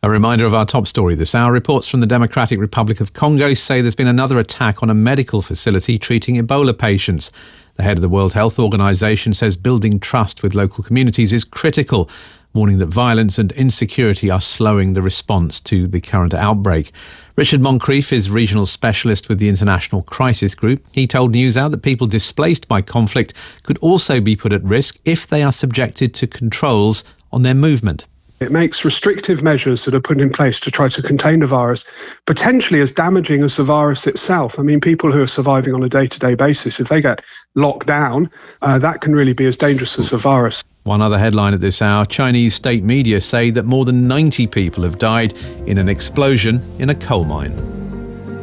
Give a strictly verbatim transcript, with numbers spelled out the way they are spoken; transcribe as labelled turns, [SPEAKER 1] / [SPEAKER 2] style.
[SPEAKER 1] A reminder of our top story this hour. Reports from the Democratic Republic of Congo say there's been another attack on a medical facility treating Ebola patients. The head of the World Health Organization says building trust with local communities is critical, warning that violence and insecurity are slowing the response to the current outbreak. Richard Moncrief is regional specialist with the International Crisis Group. He told NewsHour that people displaced by conflict could also be put at risk if they are subjected to controls on their movement.
[SPEAKER 2] It makes restrictive measures that are put in place to try to contain the virus potentially as damaging as the virus itself. I mean, people who are surviving on a day-to-day basis, if they get locked down, uh, that can really be as dangerous as the virus.
[SPEAKER 1] One other headline at this hour, Chinese state media say that more than ninety people have died in an explosion in a coal mine.